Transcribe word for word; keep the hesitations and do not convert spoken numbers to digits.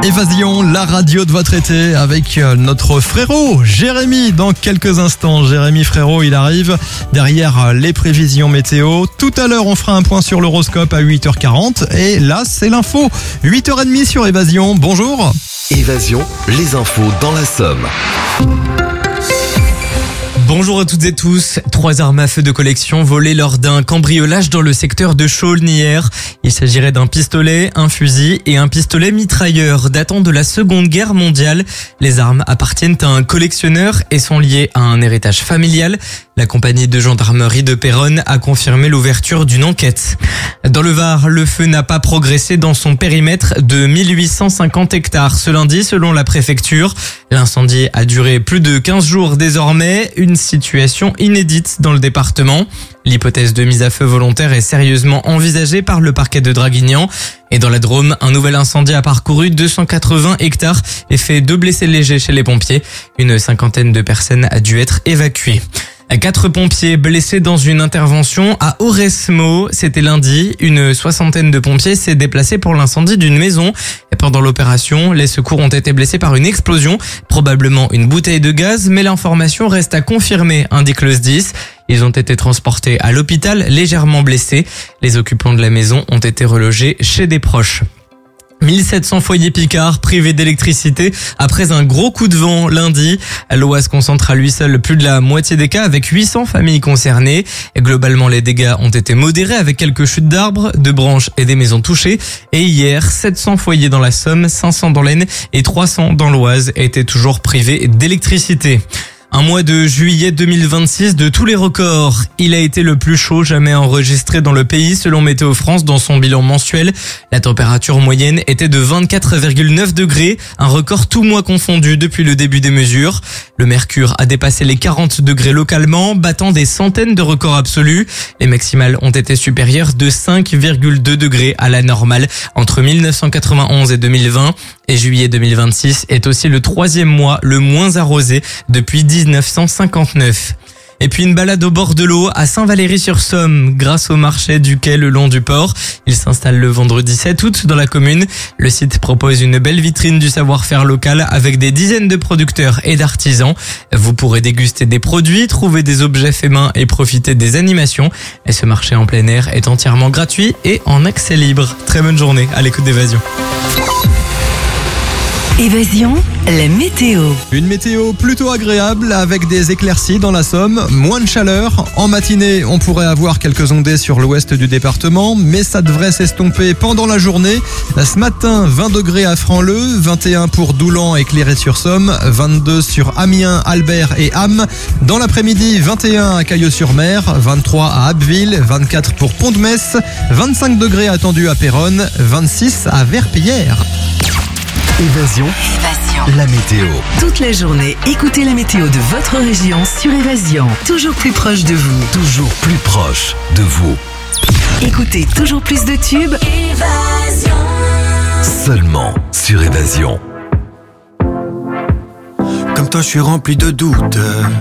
Évasion, la radio de votre été avec notre frérot Jérémy dans quelques instants. Jérémy frérot, il arrive derrière les prévisions météo. Tout à l'heure, on fera un point sur l'horoscope à huit heures quarante et là, c'est l'info. huit heures trente sur Évasion. Bonjour. Évasion, les infos dans la Somme. Bonjour à toutes et tous. Trois armes à feu de collection volées lors d'un cambriolage dans le secteur de Chaulnes hier. Il s'agirait d'un pistolet, un fusil et un pistolet mitrailleur datant de la Seconde Guerre mondiale. Les armes appartiennent à un collectionneur et sont liées à un héritage familial. La compagnie de gendarmerie de Péronne a confirmé l'ouverture d'une enquête. Dans le Var, le feu n'a pas progressé dans son périmètre de mille huit cent cinquante hectares ce lundi selon la préfecture. L'incendie a duré plus de quinze jours désormais, une situation inédite dans le département. L'hypothèse de mise à feu volontaire est sérieusement envisagée par le parquet de Draguignan. Et dans la Drôme, un nouvel incendie a parcouru deux cent quatre-vingts hectares et fait deux blessés légers chez les pompiers. Une cinquantaine de personnes a dû être évacuées. Quatre pompiers blessés dans une intervention à Auresmo. C'était lundi. Une soixantaine de pompiers s'est déplacée pour l'incendie d'une maison. Et pendant l'opération, les secours ont été blessés par une explosion, probablement une bouteille de gaz, mais l'information reste à confirmer, indique le S D I S. Ils ont été transportés à l'hôpital légèrement blessés. Les occupants de la maison ont été relogés chez des proches. mille sept cents foyers picards privés d'électricité après un gros coup de vent lundi. L'Oise concentre à lui seul plus de la moitié des cas avec huit cents familles concernées. Et globalement, les dégâts ont été modérés avec quelques chutes d'arbres, de branches et des maisons touchées. Et hier, sept cents foyers dans la Somme, cinq cents dans l'Aisne et trois cents dans l'Oise étaient toujours privés d'électricité. Un mois de juillet deux mille vingt-six de tous les records. Il a été le plus chaud jamais enregistré dans le pays selon Météo France dans son bilan mensuel. La température moyenne était de vingt-quatre virgule neuf degrés, un record tout mois confondu depuis le début des mesures. Le mercure a dépassé les quarante degrés localement, battant des centaines de records absolus. Les maximales ont été supérieures de cinq virgule deux degrés à la normale entre mille neuf cent quatre-vingt-onze et deux mille vingt. Et juillet deux mille vingt-six est aussi le troisième mois le moins arrosé depuis dix-neuf cent cinquante-neuf. Et puis une balade au bord de l'eau à Saint-Valery-sur-Somme grâce au marché du quai le long du port. Il s'installe le vendredi sept août dans la commune. Le site propose une belle vitrine du savoir-faire local avec des dizaines de producteurs et d'artisans. Vous pourrez déguster des produits, trouver des objets faits main et profiter des animations. Et ce marché en plein air est entièrement gratuit et en accès libre. Très bonne journée à l'écoute d'Évasion. Évasion, la météo. Une météo plutôt agréable avec des éclaircies dans la Somme, moins de chaleur. En matinée, on pourrait avoir quelques ondées sur l'ouest du département, mais ça devrait s'estomper pendant la journée. Ce matin, vingt degrés à Franc-Leu, vingt et un pour Doulan et Cléré-sur-Somme, vingt-deux sur Amiens, Albert et Ham. Dans l'après-midi, vingt et un à Cailleux-sur-Mer, vingt-trois à Abbeville, vingt-quatre pour Pont-de-Metz, vingt-cinq degrés attendus à Péronne, vingt-six à Verpillière. Évasion, Évasion. la météo. Toute la journée, écoutez la météo de votre région sur Évasion. Toujours plus proche de vous. Toujours plus proche de vous. Écoutez toujours plus de tubes. Évasion. Seulement sur Évasion. Comme toi, je suis rempli de doutes.